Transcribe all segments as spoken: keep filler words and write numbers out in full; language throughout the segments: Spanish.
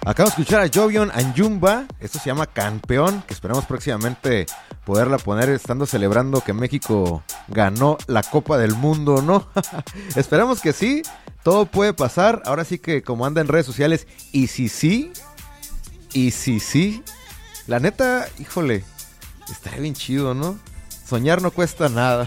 Acabamos de escuchar a Jovion Anjumba, esto se llama Campeón, que esperamos próximamente poderla poner estando celebrando que México ganó la Copa del Mundo, ¿no? Esperamos que sí, todo puede pasar, ahora sí que como anda en redes sociales, y si sí, y si sí, la neta, híjole, estaría bien chido, ¿no? Soñar no cuesta nada.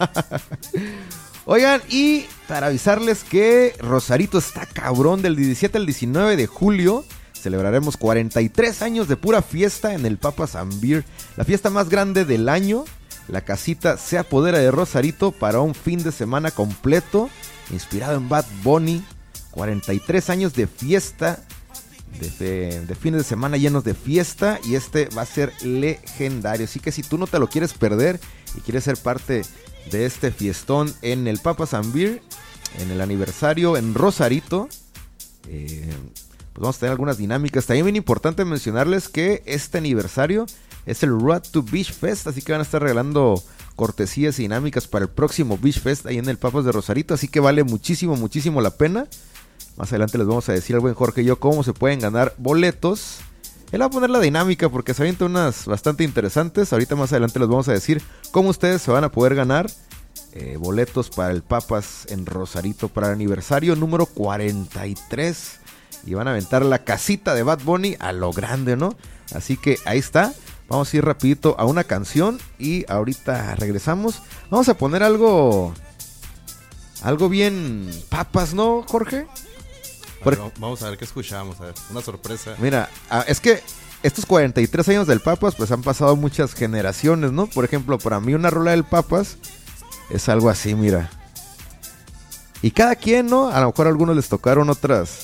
Oigan, y para avisarles que Rosarito está cabrón, del diecisiete al diecinueve de julio celebraremos cuarenta y tres años de pura fiesta en el Papas and Beer, la fiesta más grande del año. La casita se apodera de Rosarito para un fin de semana completo, inspirado en Bad Bunny. cuarenta y tres años de fiesta, de, de, de fines de semana llenos de fiesta, y este va a ser legendario. Así que si tú no te lo quieres perder y quieres ser parte de este fiestón en el Papas and Beer, en el aniversario en Rosarito, eh, pues vamos a tener algunas dinámicas. También bien importante mencionarles que este aniversario es el Road to Beach Fest, así que van a estar regalando cortesías y dinámicas para el próximo Beach Fest ahí en el Papas de Rosarito, así que vale muchísimo, muchísimo la pena. Más adelante les vamos a decir al buen Jorge y yo cómo se pueden ganar boletos. Él va a poner la dinámica porque se avientan unas bastante interesantes. Ahorita más adelante les vamos a decir cómo ustedes se van a poder ganar eh, boletos para el Papas en Rosarito para el aniversario número cuarenta y tres. Y van a aventar la casita de Bad Bunny a lo grande, ¿no? Así que ahí está. Vamos a ir rapidito a una canción y ahorita regresamos. Vamos a poner algo... Algo bien papas, ¿no, Jorge? Ver, Por... Vamos a ver qué escuchamos, a ver, una sorpresa. Mira, es que estos cuarenta y tres años del Papas, pues han pasado muchas generaciones, ¿no? Por ejemplo, para mí una rola del Papas es algo así, mira. Y cada quien, ¿no? A lo mejor a algunos les tocaron otras.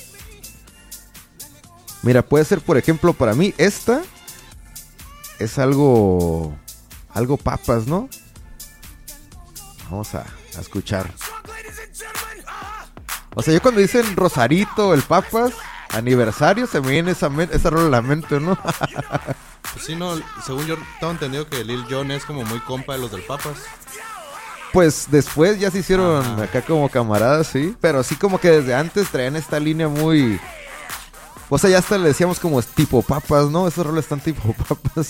Mira, puede ser, por ejemplo, para mí esta es algo, algo Papas, ¿no? Vamos a, a escuchar. O sea, yo cuando dicen Rosarito, el Papas, aniversario, se me viene esa, esa rola a la mente, ¿no? Pues sí, no, según yo tengo entendido que Lil Jon es como muy compa de los del Papas. Pues después ya se hicieron Ajá. acá como camaradas, sí. Pero sí como que desde antes traían esta línea muy... O sea, ya hasta le decíamos como tipo Papas, ¿no? Esos roles están tipo Papas.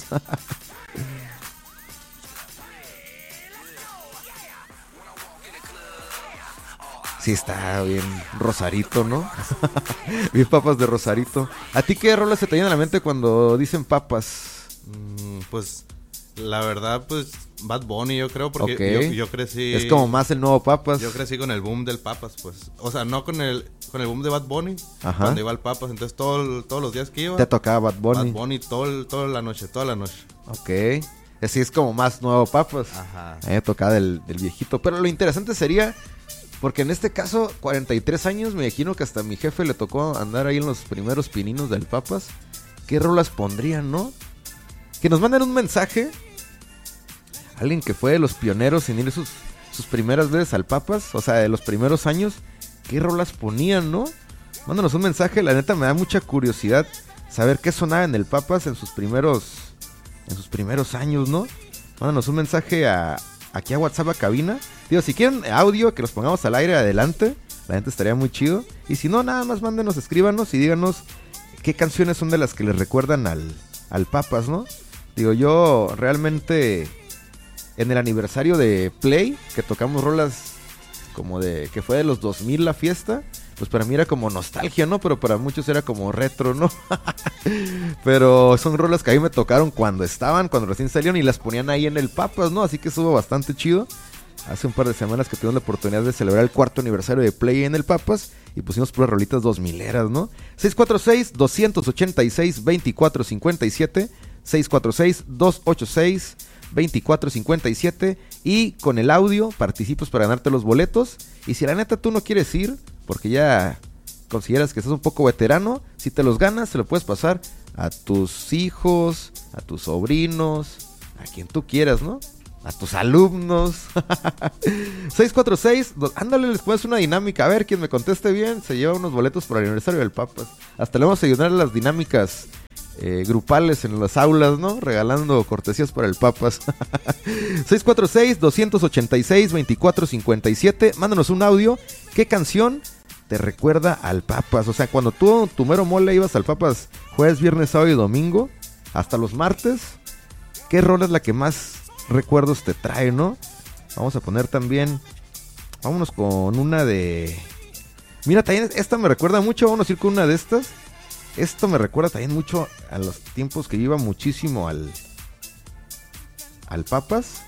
Sí está bien Rosarito, ¿no? Bien Papas de Rosarito. ¿A ti qué rolas se te vienen a la mente cuando dicen Papas? Mm, pues, la verdad, pues, Bad Bunny yo creo, porque okay. yo, yo crecí... Es como más el nuevo Papas. Yo crecí con el boom del Papas, pues. O sea, no con el con el boom de Bad Bunny, Ajá. cuando iba al Papas. Entonces, todo, todos los días que iba... Te tocaba Bad Bunny. Bad Bunny todo, toda la noche, toda la noche. Ok. Así es como más nuevo Papas. Ajá. A mí me tocaba del, del viejito. Pero lo interesante sería... Porque en este caso, cuarenta y tres años, me imagino que hasta a mi jefe le tocó andar ahí en los primeros pininos del Papas. ¿Qué rolas pondrían, no? Que nos manden un mensaje. Alguien que fue de los pioneros en ir sus, sus primeras veces al Papas. O sea, de los primeros años. ¿Qué rolas ponían, no? Mándanos un mensaje. La neta me da mucha curiosidad saber qué sonaba en el Papas en sus primeros, en sus primeros años, ¿no? Mándanos un mensaje a... Aquí a WhatsApp a cabina. Digo, si quieren audio que los pongamos al aire, adelante. La gente estaría muy chido. Y si no, nada más mándenos, escríbanos y díganos qué canciones son de las que les recuerdan al, al Papas, ¿no? Digo, yo realmente en el aniversario de Play, que tocamos rolas como de... que fue de los dos mil la fiesta, pues para mí era como nostalgia, ¿no? Pero para muchos era como retro, ¿no? Pero son rolas que a mí me tocaron cuando estaban, cuando recién salieron y las ponían ahí en el Papas, ¿no? Así que estuvo bastante chido. Hace un par de semanas que tuvimos la oportunidad de celebrar el cuarto aniversario de Play en el Papas y pusimos puras rolitas dos mileras, ¿no? seis cuatro seis, dos ocho seis, dos cuatro cinco siete, seis cuatro seis, dos ocho seis, dos cuatro cinco siete, y con el audio participas para ganarte los boletos. Y si la neta tú no quieres ir, porque ya consideras que estás un poco veterano, si te los ganas, se lo puedes pasar a tus hijos, a tus sobrinos, a quien tú quieras, ¿no? A tus alumnos. seis cuatro seis, ándale, les pones una dinámica. A ver, quien me conteste bien se lleva unos boletos para el aniversario del Papas. Hasta le vamos a ayudar a las dinámicas eh, grupales en las aulas, ¿no? Regalando cortesías para el Papas. seis cuatro seis, dos ocho seis, dos cuatro cinco siete. Mándanos un audio. ¿Qué canción te recuerda al Papas? O sea, cuando tú, tu mero mole, ibas al Papas jueves, viernes, sábado y domingo, hasta los martes, ¿qué rola es la que más recuerdos te trae, no? Vamos a poner también, vámonos con una de... Mira, también esta me recuerda mucho, vamos a ir con una de estas. Esto me recuerda también mucho a los tiempos que yo iba muchísimo al... al Papas.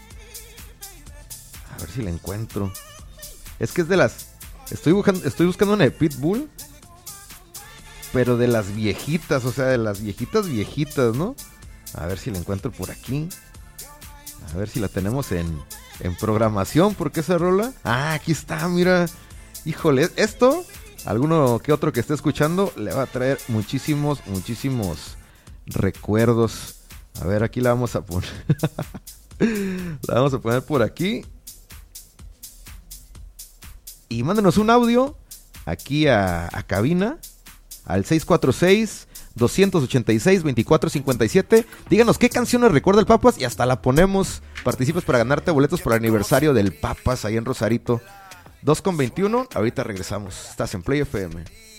A ver si la encuentro. Es que es de las... Estoy buscando, estoy buscando una de Pitbull, pero de las viejitas, o sea, de las viejitas viejitas, ¿no? A ver si la encuentro por aquí. A ver si la tenemos en, en programación, porque esa rola... Ah, aquí está, mira. Híjole, esto, alguno que otro que esté escuchando, le va a traer muchísimos, muchísimos recuerdos. A ver, aquí la vamos a poner. La vamos a poner por aquí. Y mándenos un audio aquí a, a cabina al seis cuatro seis, dos ocho seis, dos cuatro cinco siete. Díganos qué canciones recuerda el Papas y hasta la ponemos. Participes para ganarte boletos por el aniversario del Papas ahí en Rosarito. dos con veintiuno, ahorita regresamos. Estás en Play F M.